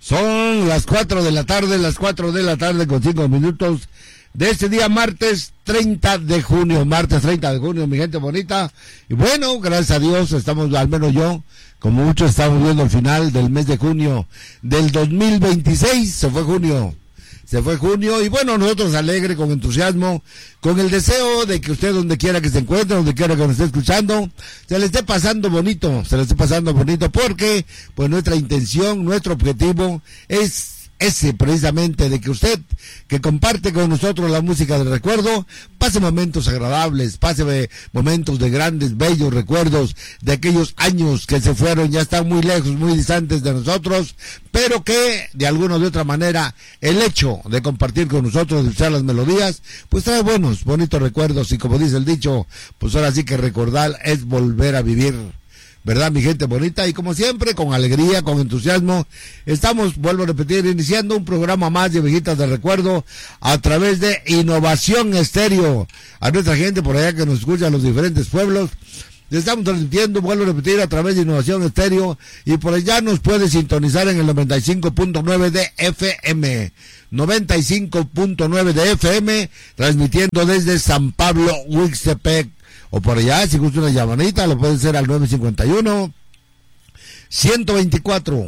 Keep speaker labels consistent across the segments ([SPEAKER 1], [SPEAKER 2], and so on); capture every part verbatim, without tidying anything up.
[SPEAKER 1] Son las cuatro de la tarde, las cuatro de la tarde con cinco minutos de este día martes treinta de junio, martes treinta de junio, mi gente bonita. Y bueno, gracias a Dios estamos, al menos yo, como muchos estamos viendo el final del mes de junio del dos mil veintiséis, se fue junio. Se fue junio y bueno, nosotros alegre, con entusiasmo, con el deseo de que usted donde quiera que se encuentre, donde quiera que nos esté escuchando, se le esté pasando bonito, se le esté pasando bonito porque pues nuestra intención, nuestro objetivo es ese precisamente, de que usted que comparte con nosotros la música del recuerdo pase momentos agradables, pase momentos de grandes, bellos recuerdos de aquellos años que se fueron, ya están muy lejos, muy distantes de nosotros, pero que de alguna o de otra manera el hecho de compartir con nosotros, de usar las melodías, pues trae buenos, bonitos recuerdos. Y como dice el dicho, pues ahora sí que recordar es volver a vivir, ¿verdad, mi gente bonita? Y como siempre, con alegría, con entusiasmo, estamos, vuelvo a repetir, iniciando un programa más de Viejitas de Recuerdo a través de Innovación Estéreo. A nuestra gente por allá que nos escucha en los diferentes pueblos, estamos transmitiendo, vuelvo a repetir, a través de Innovación Estéreo, y por allá nos puede sintonizar en el noventa y cinco punto nueve de F M. noventa y cinco punto nueve de F M, transmitiendo desde San Pablo, Huixtepec. O por allá, si gusta una llamadita, lo pueden hacer al nueve cinco uno, uno dos cuatro,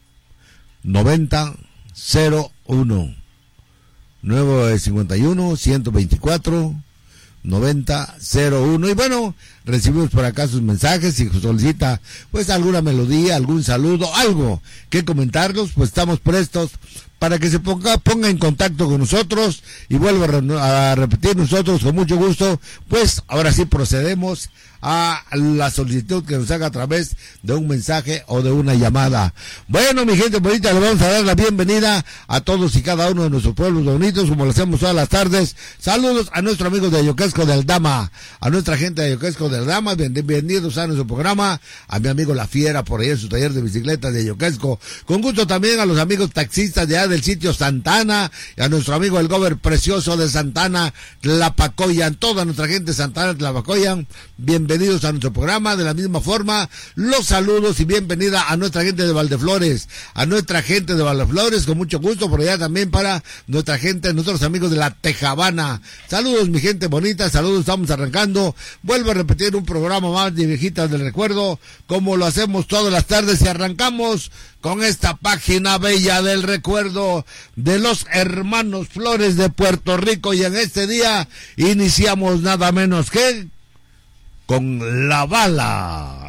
[SPEAKER 1] noventa cero uno. nueve cinco uno, uno dos cuatro, noventa cero uno. Y bueno, recibimos por acá sus mensajes. Si solicita pues alguna melodía, algún saludo, algo que comentarnos, pues estamos prestos para que se ponga, ponga en contacto con nosotros. Y vuelvo a, a repetir, nosotros con mucho gusto, pues ahora sí procedemos a la solicitud que nos haga a través de un mensaje o de una llamada. Bueno, mi gente bonita, le vamos a dar la bienvenida a todos y cada uno de nuestros pueblos bonitos, como lo hacemos todas las tardes. Saludos a nuestros amigos de Ayoquesco de Aldama, a nuestra gente de Ayoquesco de Aldama, bienvenidos a nuestro programa, a mi amigo La Fiera, por ahí en su taller de bicicletas de Ayoquesco. Con gusto también a los amigos taxistas de allá del sitio Santana, y a nuestro amigo el Gober precioso de Santana, Tlapacoyan, toda nuestra gente de Santana, Tlapacoyan, bienvenidos a nuestro programa. De la misma forma, los saludos y bienvenida a nuestra gente de Valdeflores, a nuestra gente de Valdeflores, con mucho gusto, por allá también para nuestra gente, nuestros amigos de la Tejabana. Saludos, mi gente bonita, saludos, estamos arrancando, vuelvo a repetir, un programa más de Viejitas del Recuerdo, como lo hacemos todas las tardes, y arrancamos con esta página bella del recuerdo de los hermanos Flores de Puerto Rico, y en este día iniciamos nada menos que con La Bala.